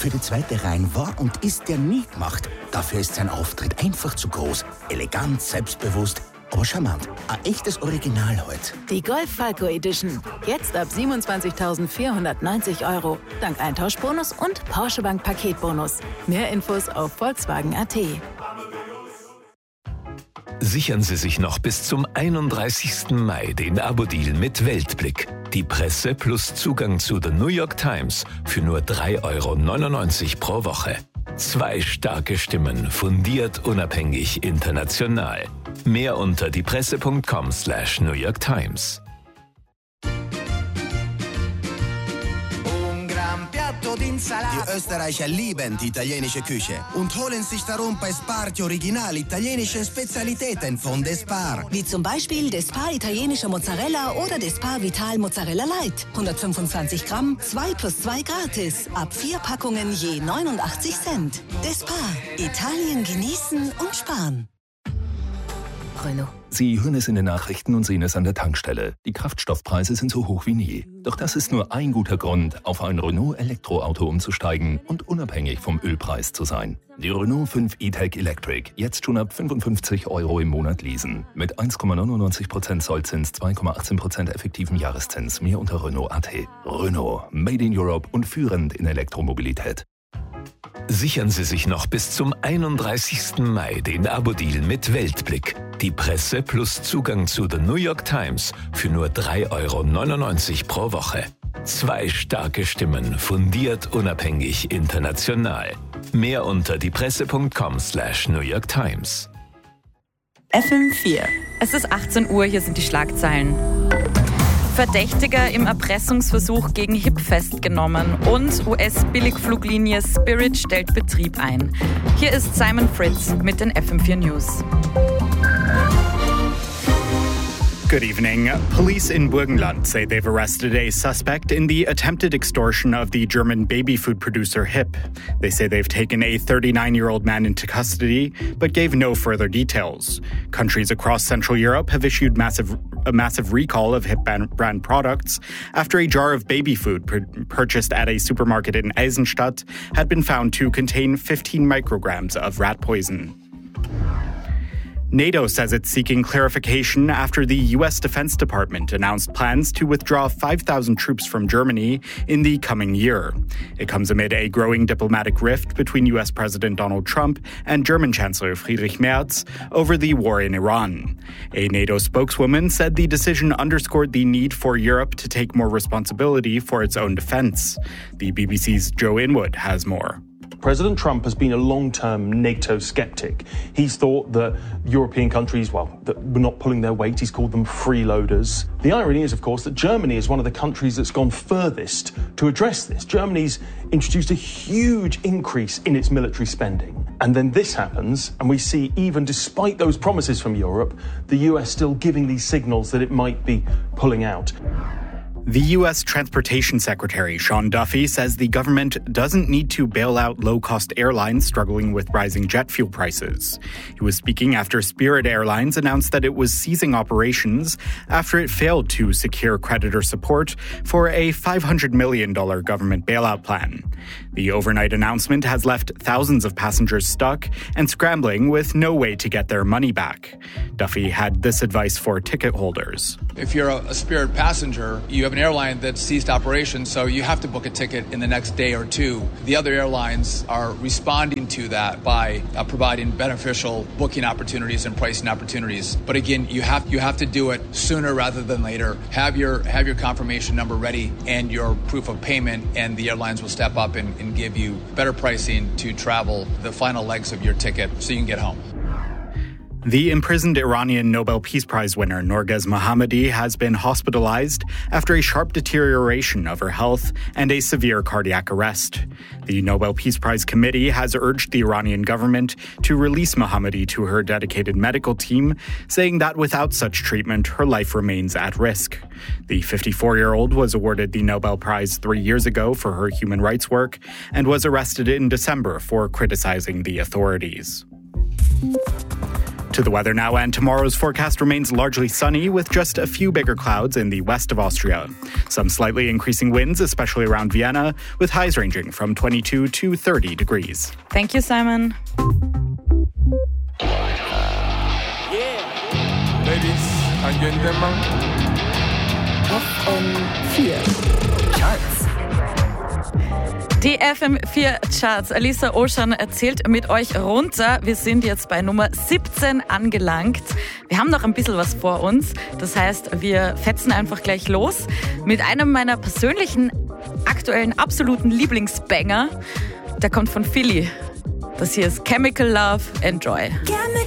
Für die zweite Reihe war und ist der nie gemacht. Dafür ist sein Auftritt einfach zu groß. Elegant, selbstbewusst, aber charmant. Ein echtes Original heute. Die Golf Falco Edition. Jetzt ab 27.490 €. Dank Eintauschbonus und Porsche Bank Paketbonus. Mehr Infos auf Volkswagen.at. Sichern Sie sich noch bis zum 31. Mai den Abo-Deal mit Weltblick. Die Presse plus Zugang zu The New York Times für nur 3,99 € pro Woche. 2 starke Stimmen, fundiert, unabhängig, international. Mehr unter diepresse.com/New York Times. Die Österreicher lieben die italienische Küche und holen sich darum bei Spar die original italienische Spezialitäten von Despar. Wie zum Beispiel Despar italienischer Mozzarella oder Despar Vital Mozzarella Light. 125 Gramm, 2 + 2 gratis. Ab 4 Packungen je 89 Cent. Despar. Italien genießen und sparen. Renault. Sie hören es in den Nachrichten und sehen es an der Tankstelle. Die Kraftstoffpreise sind so hoch wie nie. Doch das ist nur ein guter Grund, auf ein Renault-Elektroauto umzusteigen und unabhängig vom Ölpreis zu sein. Die Renault 5 E-Tech Electric, jetzt schon ab 55 € im Monat leasen. Mit 1,99% Zollzins, 2,18% effektiven Jahreszins. Mehr unter Renault.at. Renault, made in Europe und führend in Elektromobilität. Sichern Sie sich noch bis zum 31. Mai den Abo-Deal mit Weltblick. Die Presse plus Zugang zu The New York Times für nur 3,99 € pro Woche. 2 starke Stimmen, fundiert, unabhängig, international. Mehr unter diepresse.com/New York Times. FM4. Es ist 18 Uhr, hier sind die Schlagzeilen. Verdächtiger im Erpressungsversuch gegen HIP festgenommen und US-Billigfluglinie Spirit stellt Betrieb ein. Hier ist Simon Fritz mit den FM4 News. Good evening. Police in Burgenland say they've arrested a suspect in the attempted extortion of the German baby food producer HIP. They say they've taken a 39-year-old man into custody, but gave no further details. Countries across Central Europe have issued a massive recall of HIP brand products after a jar of baby food purchased at a supermarket in Eisenstadt had been found to contain 15 micrograms of rat poison. NATO says it's seeking clarification after the U.S. Defense Department announced plans to withdraw 5,000 troops from Germany in the coming year. It comes amid a growing diplomatic rift between U.S. President Donald Trump and German Chancellor Friedrich Merz over the war in Iran. A NATO spokeswoman said the decision underscored the need for Europe to take more responsibility for its own defense. The BBC's Joe Inwood has more. President Trump has been a long-term NATO skeptic. He's thought that European countries, that were not pulling their weight. He's called them freeloaders. The irony is, of course, that Germany is one of the countries that's gone furthest to address this. Germany's introduced a huge increase in its military spending. And then this happens, and we see, even despite those promises from Europe, the US still giving these signals that it might be pulling out. The U.S. Transportation Secretary Sean Duffy says the government doesn't need to bail out low-cost airlines struggling with rising jet fuel prices. He was speaking after Spirit Airlines announced that it was ceasing operations after it failed to secure creditor support for a $500 million government bailout plan. The overnight announcement has left thousands of passengers stuck and scrambling with no way to get their money back. Duffy had this advice for ticket holders. If you're a Spirit passenger, you have an airline that ceased operations, so you have to book a ticket in the next day or two. The other airlines are responding to that by providing beneficial booking opportunities and pricing opportunities. But again, you have to do it sooner rather than later. Have your confirmation number ready and your proof of payment, and the airlines will step up and give you better pricing to travel the final legs of your ticket so you can get home. The imprisoned Iranian Nobel Peace Prize winner Norgez Mohammadi has been hospitalized after a sharp deterioration of her health and a severe cardiac arrest. The Nobel Peace Prize Committee has urged the Iranian government to release Mohammadi to her dedicated medical team, saying that without such treatment, her life remains at risk. The 54-year-old was awarded the Nobel Prize 3 years ago for her human rights work and was arrested in December for criticizing the authorities. To the weather now, and tomorrow's forecast remains largely sunny with just a few bigger clouds in the west of Austria. Some slightly increasing winds, especially around Vienna, with highs ranging from 22 to 30 degrees. Thank you, Simon. Ladies and gentlemen. FM4 Charts. Die FM4 Charts. Alisa Ocean erzählt mit euch runter. Wir sind jetzt bei Nummer 17 angelangt. Wir haben noch ein bisschen was vor uns. Das heißt, wir fetzen einfach gleich los mit einem meiner persönlichen, aktuellen, absoluten Lieblingsbanger. Der kommt von Philly. Das hier ist Chemical Love. Enjoy.